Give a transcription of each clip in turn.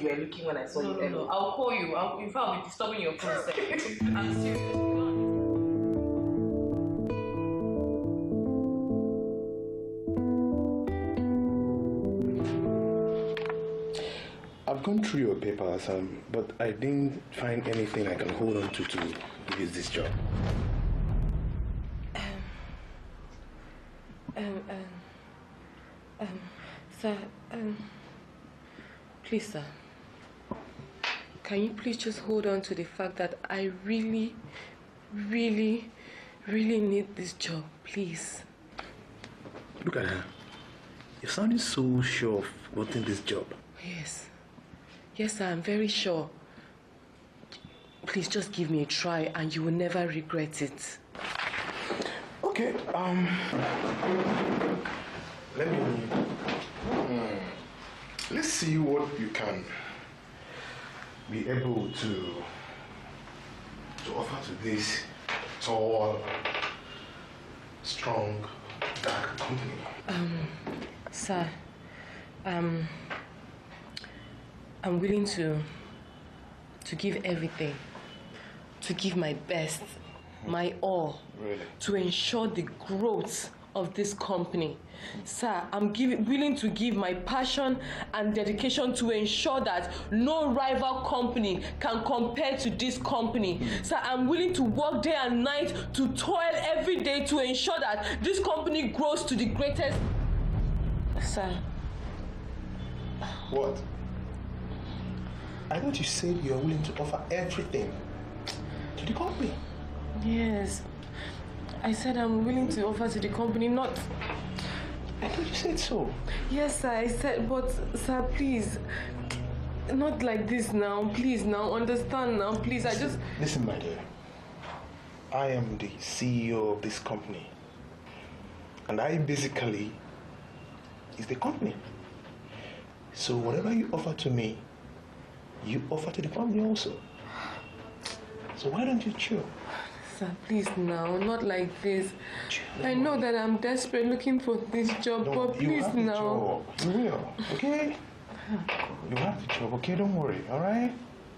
were looking when I saw you. No. I'll call you. In fact, I'll be disturbing your process. I'm serious. I've gone through your papers, but I didn't find anything I can hold on to use this job. Sir, please, sir. Can you please just hold on to the fact that I really need this job, please? Look at her. You're sounding so sure of wanting this job. Yes. Yes, sir, I'm very sure. Please just give me a try and you will never regret it. Okay, let's see what you can be able to offer to this tall, strong, dark company. Sir, I'm willing to give everything, to give my best, my all, really? To ensure the growth of this company. Sir, I'm willing to give my passion and dedication to ensure that no rival company can compare to this company. Sir, I'm willing to work day and night, to toil every day to ensure that this company grows to the greatest. Sir. What? I thought you said you're willing to offer everything to the company. Yes. I said I'm willing to offer to the company, not... I thought you said so. Yes, sir, I said, but sir, please, not like this now. Please, now, understand now, please. Listen, my dear. I am the CEO of this company. And I basically is the company. So whatever you offer to me, you offer to the company also. So why don't you chill? Sir, please now, not like this. I know that I'm desperate looking for this job, but please now. You will, okay? You have the job, okay? Don't worry, alright?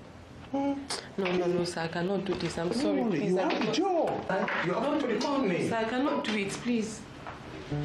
No, sir, I cannot do this. I'm sorry, please. You have the job. You offer to the company. Sir, I cannot do it, please.